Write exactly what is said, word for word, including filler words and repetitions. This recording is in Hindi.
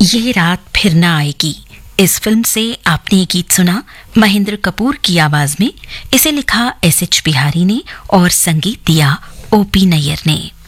ये रात फिर ना आएगी। इस फिल्म से आपने ये गीत सुना महेंद्र कपूर की आवाज में। इसे लिखा एस एच बिहारी ने और संगीत दिया ओ पी नैयर ने।